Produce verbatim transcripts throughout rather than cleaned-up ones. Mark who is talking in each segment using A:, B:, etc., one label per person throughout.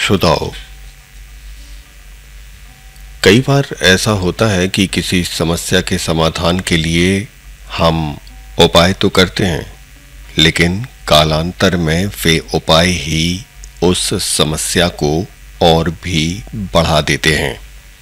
A: श्रोताओं, कई बार ऐसा होता है कि किसी समस्या के समाधान के लिए हम उपाय तो करते हैं, लेकिन कालांतर में वे उपाय ही उस समस्या को और भी बढ़ा देते हैं।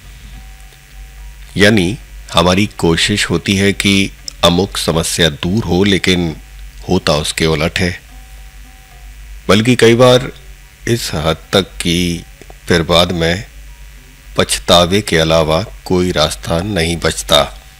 A: यानी हमारी कोशिश होती है कि अमुक समस्या दूर हो, लेकिन होता उसके उलट है। बल्कि कई बार इस हद तक कि फिर बाद में पछतावे के अलावा कोई रास्ता नहीं बचता।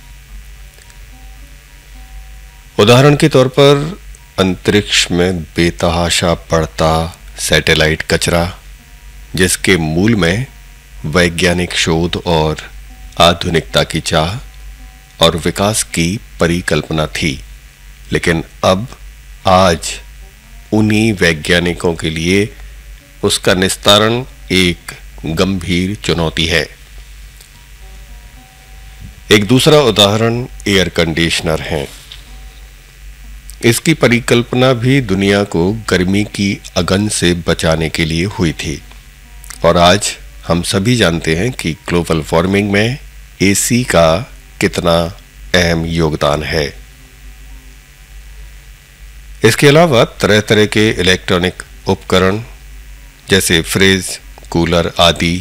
A: उदाहरण के तौर पर अंतरिक्ष में बेतहाशा बढ़ता सैटेलाइट कचरा, जिसके मूल में वैज्ञानिक शोध और आधुनिकता की चाह और विकास की परिकल्पना थी, लेकिन अब आज उन्हीं वैज्ञानिकों के लिए उसका निस्तारण एक गंभीर चुनौती है। एक दूसरा उदाहरण एयर कंडीशनर है। इसकी परिकल्पना भी दुनिया को गर्मी की अगन से बचाने के लिए हुई थी, और आज हम सभी जानते हैं कि ग्लोबल वार्मिंग में एसी का कितना अहम योगदान है। इसके अलावा तरह तरह के इलेक्ट्रॉनिक उपकरण जैसे फ्रिज, कूलर आदि।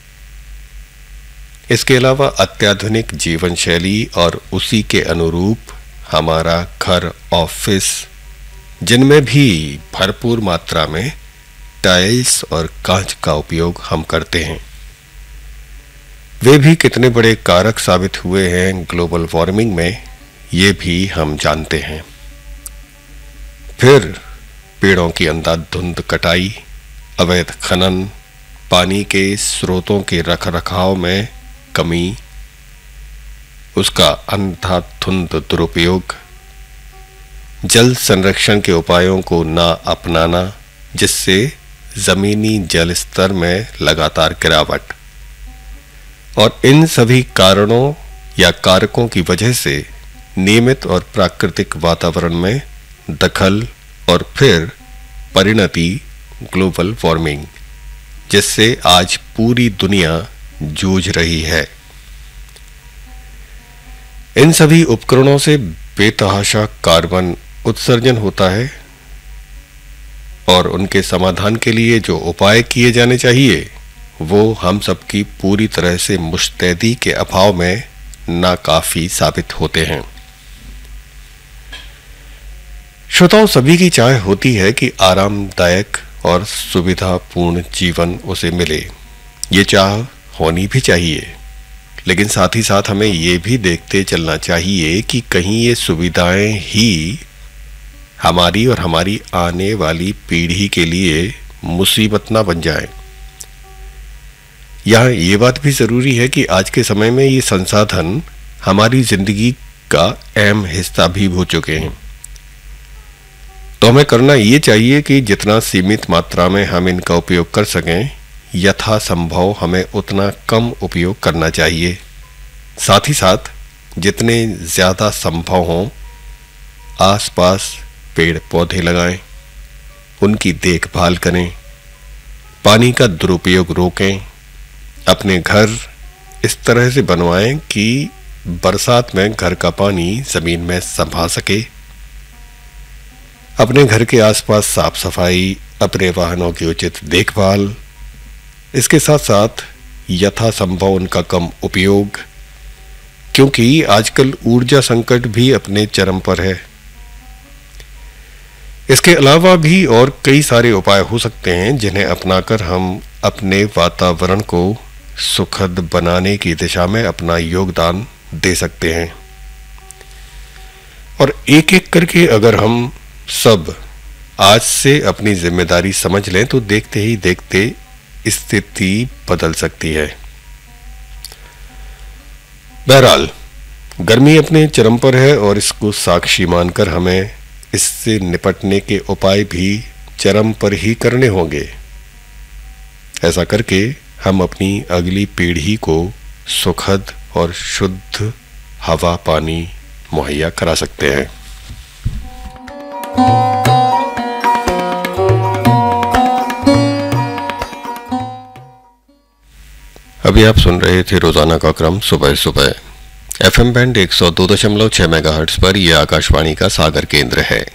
A: इसके अलावा अत्याधुनिक जीवन शैली और उसी के अनुरूप हमारा घर, ऑफिस, जिनमें भी भरपूर मात्रा में टाइल्स और कांच का उपयोग हम करते हैं, वे भी कितने बड़े कारक साबित हुए हैं ग्लोबल वार्मिंग में, ये भी हम जानते हैं। फिर पेड़ों की अंधाधुंध कटाई, अवैध खनन, पानी के स्रोतों के रखरखाव में कमी, उसका अंधाधुंध दुरुपयोग, जल संरक्षण के उपायों को ना अपनाना, जिससे जमीनी जल स्तर में लगातार गिरावट, और इन सभी कारणों या कारकों की वजह से नियमित और प्राकृतिक वातावरण में दखल और फिर परिणति ग्लोबल वार्मिंग, जिससे आज पूरी दुनिया जूझ रही है। इन सभी उपकरणों से बेतहाशा कार्बन उत्सर्जन होता है, और उनके समाधान के लिए जो उपाय किए जाने चाहिए वो हम सबकी पूरी तरह से मुस्तैदी के अभाव में नाकाफी साबित होते हैं। श्रोताओं, सभी की चाह होती है कि आरामदायक और सुविधापूर्ण जीवन उसे मिले। ये चाह होनी भी चाहिए, लेकिन साथ ही साथ हमें ये भी देखते चलना चाहिए कि कहीं ये सुविधाएं ही हमारी और हमारी आने वाली पीढ़ी के लिए मुसीबत ना बन जाए। यहाँ ये बात भी जरूरी है कि आज के समय में ये संसाधन हमारी जिंदगी का अहम हिस्सा भी हो चुके हैं, तो हमें करना ये चाहिए कि जितना सीमित मात्रा में हम इनका उपयोग कर सकें, यथासंभव हमें उतना कम उपयोग करना चाहिए। साथ ही साथ जितने ज़्यादा संभव हों आसपास पेड़ पौधे लगाएं, उनकी देखभाल करें, पानी का दुरुपयोग रोकें, अपने घर इस तरह से बनवाएं कि बरसात में घर का पानी जमीन में संभा सके, अपने घर के आसपास साफ सफाई, अपने वाहनों की उचित देखभाल, इसके साथ साथ यथासंभव उनका कम उपयोग, क्योंकि आजकल ऊर्जा संकट भी अपने चरम पर है। इसके अलावा भी और कई सारे उपाय हो सकते हैं जिन्हें अपनाकर हम अपने वातावरण को सुखद बनाने की दिशा में अपना योगदान दे सकते हैं। और एक एक करके अगर हम सब आज से अपनी जिम्मेदारी समझ लें तो देखते ही देखते स्थिति बदल सकती है। बहरहाल, गर्मी अपने चरम पर है और इसको साक्षी मानकर हमें इससे निपटने के उपाय भी चरम पर ही करने होंगे। ऐसा करके हम अपनी अगली पीढ़ी को सुखद और शुद्ध हवा पानी मुहैया करा सकते हैं। अभी आप सुन रहे थे रोजाना का क्रम सुबह सुबह। एफएम बैंड एक सौ दो दशमलव छह मेगाहर्ट्ज पर यह आकाशवाणी का सागर केंद्र है।